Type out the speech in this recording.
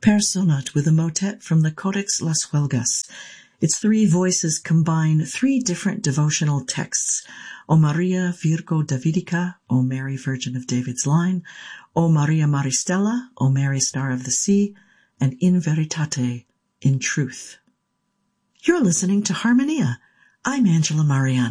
Per Sonat with a motet from the Codex Las Huelgas. Its three voices combine three different devotional texts: O Maria Virgo Davidica, O Mary Virgin of David's Line, O Maria Maristella, O Mary Star of the Sea, and In Veritate, in Truth. You're listening to Harmonia. I'm Angela Mariani.